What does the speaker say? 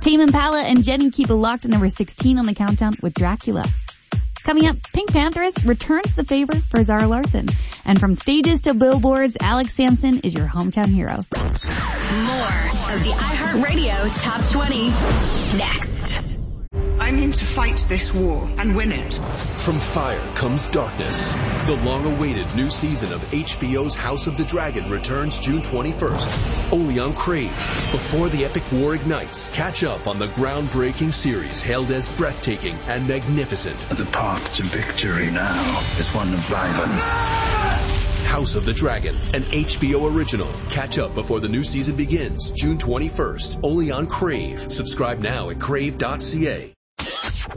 Tame Impala and Jenny keep it locked at number 16 on the countdown with Dracula. Coming up, Pink Panthers returns the favor for Zara Larsson. And from stages to billboards, Alex Sampson is your hometown hero. More of the iHeartRadio Top 20 next. I'm in to fight this war and win it. From fire comes darkness. The long-awaited new season of HBO's House of the Dragon returns June 21st, only on Crave. Before the epic war ignites, catch up on the groundbreaking series hailed as breathtaking and magnificent. The path to victory now is one of violence. House of the Dragon, an HBO original. Catch up before the new season begins June 21st, only on Crave. Subscribe now at crave.ca.